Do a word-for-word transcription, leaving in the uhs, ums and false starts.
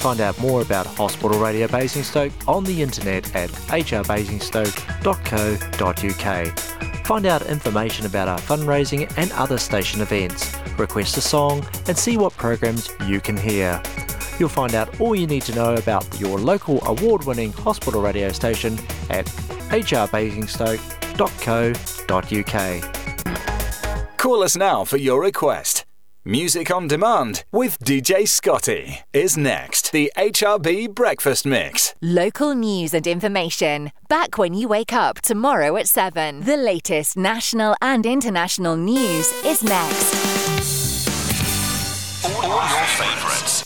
Find out more about Hospital Radio Basingstoke on the internet at h r basingstoke dot co dot u k. Find out information about our fundraising and other station events, request a song and see what programs you can hear. You'll find out all you need to know about your local award-winning hospital radio station at h r basingstoke dot co dot u k. Call us now for your request. Music on Demand with D J Scotty is next. The H R B Breakfast Mix. Local news and information. Back when you wake up tomorrow at seven. The latest national and international news is next. All your favourites.